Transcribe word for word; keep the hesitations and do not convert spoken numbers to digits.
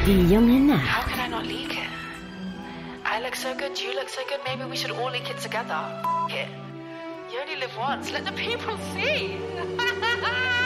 Die junge Nacht. How can I not leak it? I look so good, you look so good, maybe we should all leak it together. F it. You only live once, let the people see.